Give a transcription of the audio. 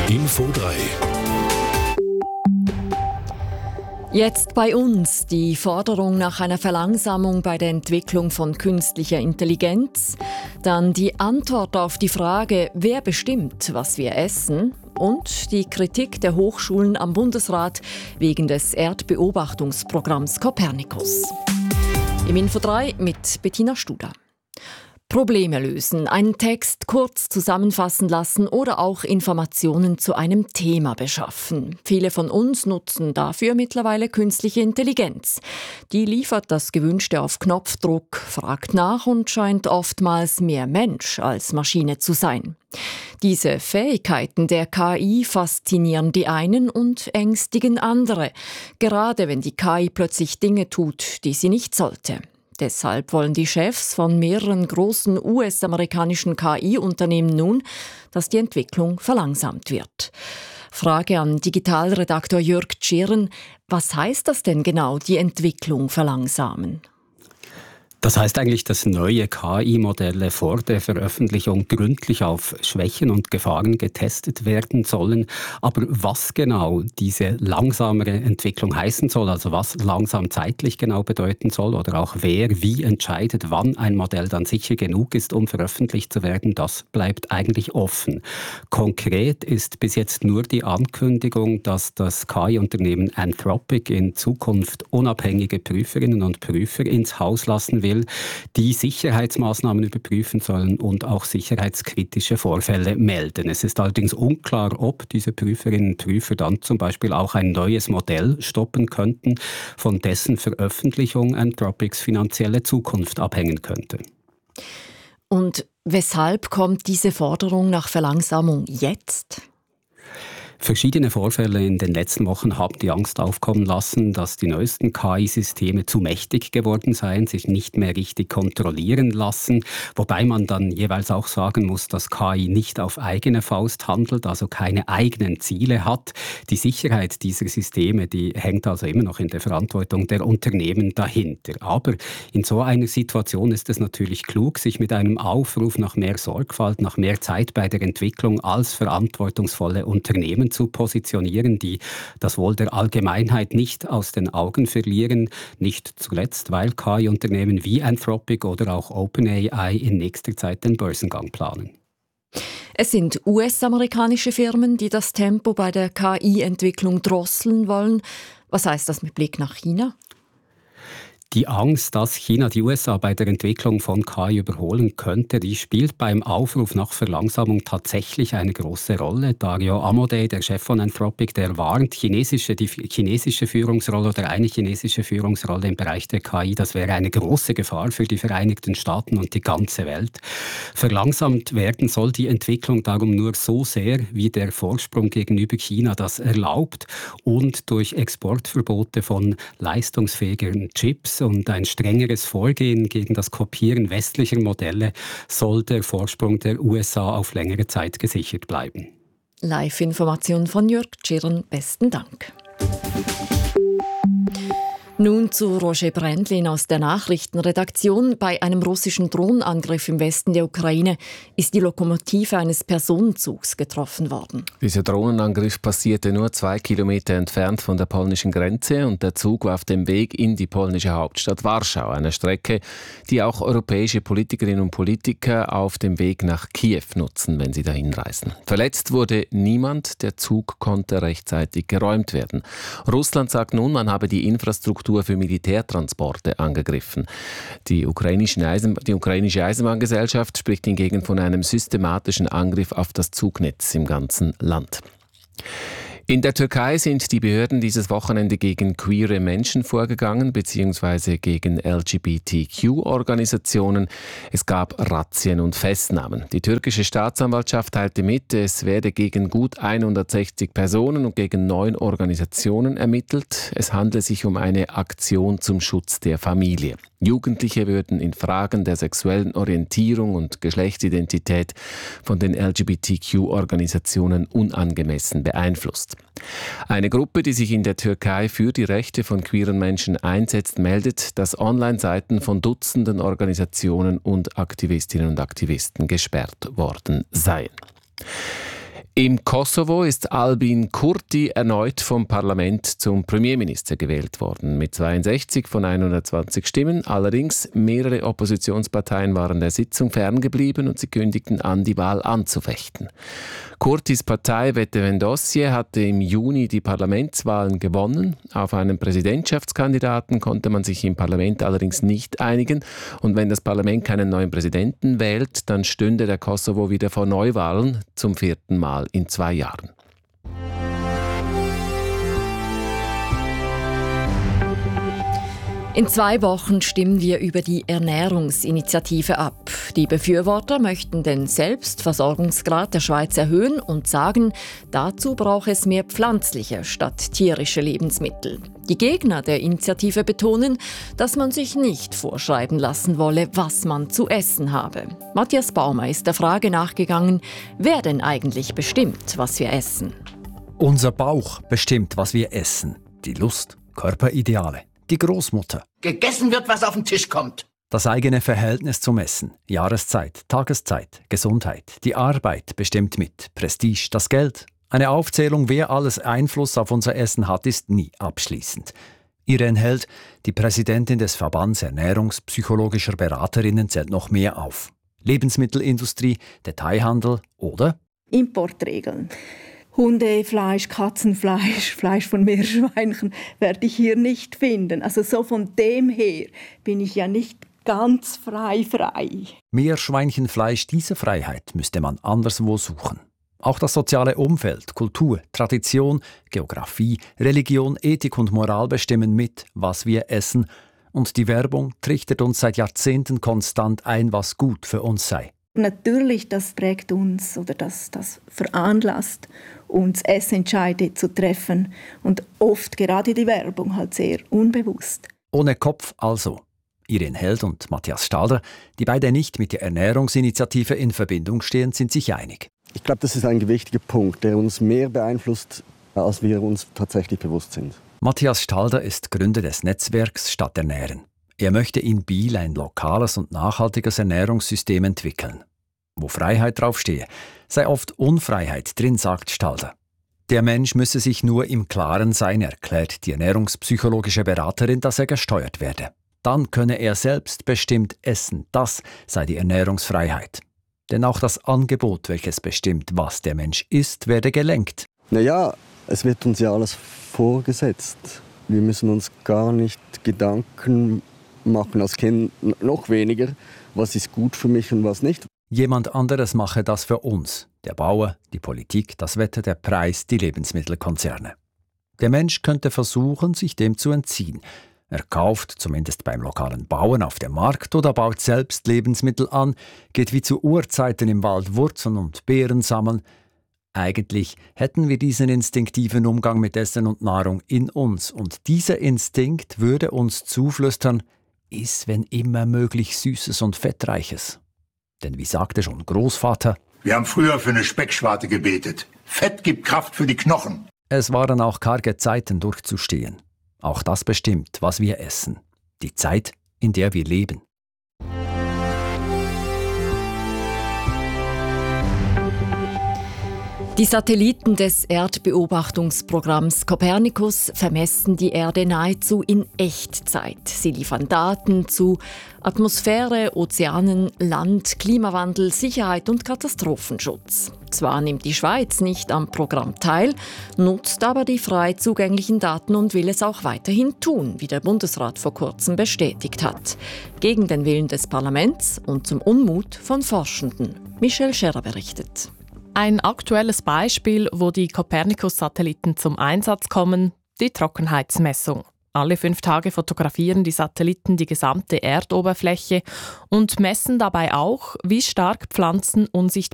Info 3. Jetzt bei uns die Forderung nach einer Verlangsamung bei der Entwicklung von künstlicher Intelligenz, dann die Antwort auf die Frage, wer bestimmt, was wir essen, und die Kritik der Hochschulen am Bundesrat wegen des Erdbeobachtungsprogramms Copernicus. Im Info 3 mit Bettina Studer. Probleme lösen, einen Text kurz zusammenfassen lassen oder auch Informationen zu einem Thema beschaffen. Viele von uns nutzen dafür mittlerweile künstliche Intelligenz. Die liefert das Gewünschte auf Knopfdruck, fragt nach und scheint oftmals mehr Mensch als Maschine zu sein. Diese Fähigkeiten der KI faszinieren die einen und ängstigen andere, gerade wenn die KI plötzlich Dinge tut, die sie nicht sollte. Deshalb wollen die Chefs von mehreren großen US-amerikanischen KI-Unternehmen nun, dass die Entwicklung verlangsamt wird. Frage an Digitalredaktor Jörg Tschirren: Was heißt das denn genau, die Entwicklung verlangsamen? Das heißt eigentlich, dass neue KI-Modelle vor der Veröffentlichung gründlich auf Schwächen und Gefahren getestet werden sollen. Aber was genau diese langsamere Entwicklung heißen soll, also was langsam zeitlich genau bedeuten soll oder auch wer wie entscheidet, wann ein Modell dann sicher genug ist, um veröffentlicht zu werden, das bleibt eigentlich offen. Konkret ist bis jetzt nur die Ankündigung, dass das KI-Unternehmen Anthropic in Zukunft unabhängige Prüferinnen und Prüfer ins Haus lassen will, die Sicherheitsmaßnahmen überprüfen sollen und auch sicherheitskritische Vorfälle melden. Es ist allerdings unklar, ob diese Prüferinnen und Prüfer dann zum Beispiel auch ein neues Modell stoppen könnten, von dessen Veröffentlichung Anthropics finanzielle Zukunft abhängen könnte. Und weshalb kommt diese Forderung nach Verlangsamung jetzt? Verschiedene Vorfälle in den letzten Wochen haben die Angst aufkommen lassen, dass die neuesten KI-Systeme zu mächtig geworden seien, sich nicht mehr richtig kontrollieren lassen. Wobei man dann jeweils auch sagen muss, dass KI nicht auf eigene Faust handelt, also keine eigenen Ziele hat. Die Sicherheit dieser Systeme, die hängt also immer noch in der Verantwortung der Unternehmen dahinter. Aber in so einer Situation ist es natürlich klug, sich mit einem Aufruf nach mehr Sorgfalt, nach mehr Zeit bei der Entwicklung als verantwortungsvolle Unternehmen zu positionieren, die das Wohl der Allgemeinheit nicht aus den Augen verlieren, nicht zuletzt, weil KI-Unternehmen wie Anthropic oder auch OpenAI in nächster Zeit den Börsengang planen. Es sind US-amerikanische Firmen, die das Tempo bei der KI-Entwicklung drosseln wollen. Was heißt das mit Blick nach China? Die Angst, dass China die USA bei der Entwicklung von KI überholen könnte, die spielt beim Aufruf nach Verlangsamung tatsächlich eine große Rolle. Dario Amodei, der Chef von Anthropic, der warnt, die chinesische Führungsrolle oder eine chinesische Führungsrolle im Bereich der KI, das wäre eine große Gefahr für die Vereinigten Staaten und die ganze Welt. Verlangsamt werden soll die Entwicklung darum nur so sehr, wie der Vorsprung gegenüber China das erlaubt und durch Exportverbote von leistungsfähigeren Chips und ein strengeres Vorgehen gegen das Kopieren westlicher Modelle soll der Vorsprung der USA auf längere Zeit gesichert bleiben. Live-Information von Jörg Tschirren. Besten Dank. Nun zu Roger Brändlin aus der Nachrichtenredaktion. Bei einem russischen Drohnenangriff im Westen der Ukraine ist die Lokomotive eines Personenzugs getroffen worden. Dieser Drohnenangriff passierte nur 2 Kilometer entfernt von der polnischen Grenze und der Zug war auf dem Weg in die polnische Hauptstadt Warschau, eine Strecke, die auch europäische Politikerinnen und Politiker auf dem Weg nach Kiew nutzen, wenn sie dahin reisen. Verletzt wurde niemand, der Zug konnte rechtzeitig geräumt werden. Russland sagt nun, man habe die Infrastruktur für Militärtransporte angegriffen. Die ukrainische Eisenbahngesellschaft spricht hingegen von einem systematischen Angriff auf das Zugnetz im ganzen Land. In der Türkei sind die Behörden dieses Wochenende gegen queere Menschen vorgegangen bzw. gegen LGBTQ-Organisationen. Es gab Razzien und Festnahmen. Die türkische Staatsanwaltschaft teilte mit, es werde gegen gut 160 Personen und gegen 9 Organisationen ermittelt. Es handle sich um eine Aktion zum Schutz der Familie. Jugendliche würden in Fragen der sexuellen Orientierung und Geschlechtsidentität von den LGBTQ-Organisationen unangemessen beeinflusst. Eine Gruppe, die sich in der Türkei für die Rechte von queeren Menschen einsetzt, meldet, dass Online-Seiten von Dutzenden Organisationen und Aktivistinnen und Aktivisten gesperrt worden seien. Im Kosovo ist Albin Kurti erneut vom Parlament zum Premierminister gewählt worden. Mit 62 von 120 Stimmen. Allerdings mehrere Oppositionsparteien waren der Sitzung ferngeblieben und sie kündigten an, die Wahl anzufechten. Kurtis Partei Vetëvendosje hatte im Juni die Parlamentswahlen gewonnen. Auf einen Präsidentschaftskandidaten konnte man sich im Parlament allerdings nicht einigen. Und wenn das Parlament keinen neuen Präsidenten wählt, dann stünde der Kosovo wieder vor Neuwahlen zum 4. Mal in 2 Jahren. In 2 Wochen stimmen wir über die Ernährungsinitiative ab. Die Befürworter möchten den Selbstversorgungsgrad der Schweiz erhöhen und sagen, dazu braucht es mehr pflanzliche statt tierische Lebensmittel. Die Gegner der Initiative betonen, dass man sich nicht vorschreiben lassen wolle, was man zu essen habe. Matthias Baumer ist der Frage nachgegangen, wer denn eigentlich bestimmt, was wir essen. Unser Bauch bestimmt, was wir essen. Die Lust, Körperideale. Die Großmutter. Gegessen wird, was auf den Tisch kommt. Das eigene Verhältnis zum Essen. Jahreszeit, Tageszeit, Gesundheit. Die Arbeit bestimmt mit. Prestige, das Geld. Eine Aufzählung, wer alles Einfluss auf unser Essen hat, ist nie abschließend. Irene Held, die Präsidentin des Verbands Ernährungspsychologischer Beraterinnen, zählt noch mehr auf. Lebensmittelindustrie, Detailhandel oder Importregeln. Hundefleisch, Katzenfleisch, Fleisch von Meerschweinchen werde ich hier nicht finden. Also so von dem her bin ich ja nicht ganz frei. Meerschweinchenfleisch, diese Freiheit müsste man anderswo suchen. Auch das soziale Umfeld, Kultur, Tradition, Geografie, Religion, Ethik und Moral bestimmen mit, was wir essen. Und die Werbung trichtert uns seit Jahrzehnten konstant ein, was gut für uns sei. Natürlich, das prägt uns oder das veranlasst uns, Essentscheide zu treffen. Und oft gerade die Werbung halt sehr unbewusst. Ohne Kopf also. Irene Held und Matthias Stalder, die beide nicht mit der Ernährungsinitiative in Verbindung stehen, sind sich einig. Ich glaube, das ist ein gewichtiger Punkt, der uns mehr beeinflusst, als wir uns tatsächlich bewusst sind. Matthias Stalder ist Gründer des Netzwerks Stadt Ernähren. Er möchte in Biel ein lokales und nachhaltiges Ernährungssystem entwickeln. Wo Freiheit draufstehe, sei oft Unfreiheit drin, sagt Stalder. Der Mensch müsse sich nur im Klaren sein, erklärt die ernährungspsychologische Beraterin, dass er gesteuert werde. Dann könne er selbstbestimmt essen. Das sei die Ernährungsfreiheit. Denn auch das Angebot, welches bestimmt, was der Mensch isst, werde gelenkt. Naja, es wird uns ja alles vorgesetzt. Wir müssen uns gar nicht Gedanken machen als Kind, noch weniger, was ist gut für mich und was nicht. Jemand anderes mache das für uns. Der Bauer, die Politik, das Wetter, der Preis, die Lebensmittelkonzerne. Der Mensch könnte versuchen, sich dem zu entziehen. Er kauft, zumindest beim lokalen Bauern auf dem Markt, oder baut selbst Lebensmittel an, geht wie zu Urzeiten im Wald Wurzeln und Beeren sammeln. Eigentlich hätten wir diesen instinktiven Umgang mit Essen und Nahrung in uns. Und dieser Instinkt würde uns zuflüstern, iss, wenn immer möglich, Süßes und Fettreiches. Denn wie sagte schon Großvater, Wir haben früher für eine Speckschwarte gebetet. Fett gibt Kraft für die Knochen. es waren auch karge Zeiten durchzustehen. Auch das bestimmt, was wir essen. Die Zeit, in der wir leben. Die Satelliten des Erdbeobachtungsprogramms Copernicus vermessen die Erde nahezu in Echtzeit. Sie liefern Daten zu Atmosphäre, Ozeanen, Land, Klimawandel, Sicherheit und Katastrophenschutz. Zwar nimmt die Schweiz nicht am Programm teil, nutzt aber die frei zugänglichen Daten und will es auch weiterhin tun, wie der Bundesrat vor kurzem bestätigt hat. Gegen den Willen des Parlaments und zum Unmut von Forschenden. Michelle Scherer berichtet. Ein aktuelles Beispiel, wo die Copernicus-Satelliten zum Einsatz kommen, die Trockenheitsmessung. Alle 5 Tage fotografieren die Satelliten die gesamte Erdoberfläche und messen dabei auch, wie stark Pflanzen unsichtbar